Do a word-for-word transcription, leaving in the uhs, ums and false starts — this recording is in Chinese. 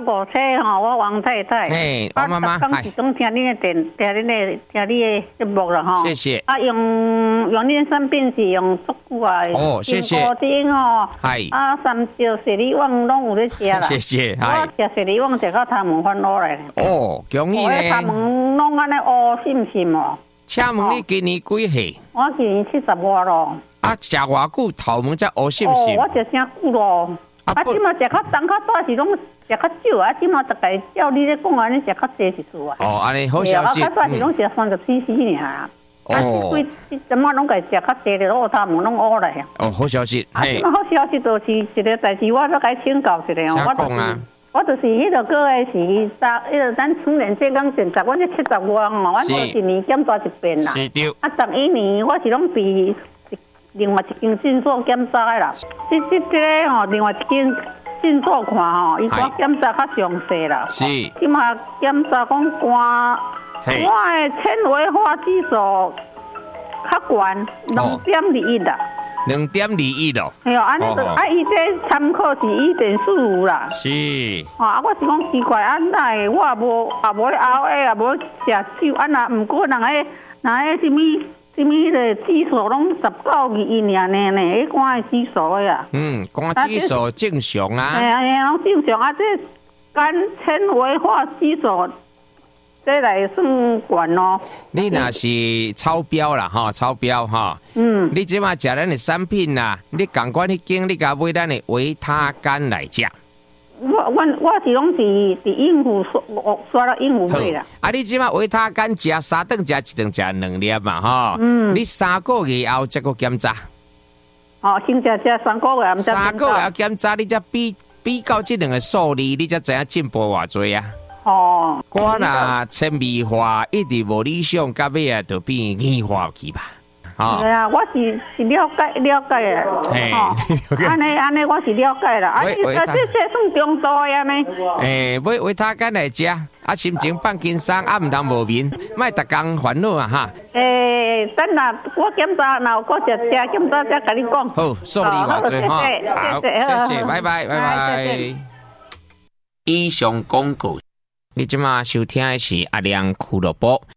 五车吼，我王太太。 嘿，王妈妈， 刚是总听你的电，听你的听你的节目了吼。 谢谢。 啊，用用你产品是用足久啊。 哦，谢谢。 金丁哦。 系。 啊，三椒雪梨旺拢有咧食啦。 谢谢。 我食雪梨旺食到头毛翻落来。 哦，恭喜咧。 我头毛拢安尼乌，信唔信哦？ 请问你今年几岁？ 我今年七十外咯。 啊，食偌久头毛才乌信唔信？ 哦，我食真久咯。啊，即马食较重较大是拢食较少啊，即马逐个照你咧讲安尼食较济是事啊。 哦，安尼好消息。 啊，较早是拢食三十 C C 尔。哦。啊，即即马拢家食较济咧，乌头毛拢乌来啊。 哦，好消息。 啊，即马好消息就是一个代志，我要甲请教一下哦。 啥讲啊？ 我就是迄个个月是三，迄个咱青年健康检查，阮这七十外吼，阮每一年检查一遍啦。 是对。 啊，十一年我是拢比另外一间诊所检查的啦。这这这个吼，另外一间诊所看吼，伊我检查较详细啦。 是。 即马检查讲肝，肝的纤维化指数较悬，两点二一啦。 两点二一咯。 系哦，安尼就啊，伊这参考是一点四五啦。 是。 哦，啊，我是讲奇怪，啊，哪会我也无也无咧熬夜，也无食酒，啊，那毋过人个人个什么什么迄个指数拢十九二一尔呢呢，迄肝的指数个啊。 嗯，肝指数正常啊。 系啊系啊，正常啊，这肝纤维化指数。这来算悬咯。 你若是超标啦，吼，超标哈。嗯。你即马食咱的产品啦，你共款迄间，你甲买咱的维他甘来食。 我我我是拢是伫应付刷刷到应付买啦。 啊，你即马维他甘食三顿食一顿食两粒嘛，吼。嗯。你三个月后再个检查。 哦，先食食三个月， 三个月后检查，你才比比较这两个数字，你才知影进步偌济啊。 哦， 我若纤维化一直无理想，到尾啊就变硬化去吧。 哦，对啊，我是是了解了解啊。 嘿， 安尼安尼我是了解啦。啊，这这这算中度呀呢？ 诶，买维他甘来食，啊，心情放轻松，啊，唔通无眠，莫逐工烦恼啊哈。 诶，等下我检查，然后我食食检查再甲你讲。 好，受理偌济哈。好，谢谢，拜拜，拜拜。以上广告。你即马收听的是阿亮俱乐部。